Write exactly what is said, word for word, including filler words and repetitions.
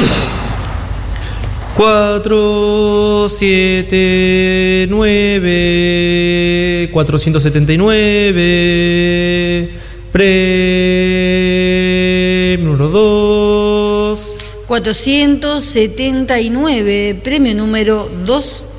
cuatro siete nueve cuatrocientos setenta y nueve. Premio número dos. cuatrocientos setenta y nueve. Premio número dos.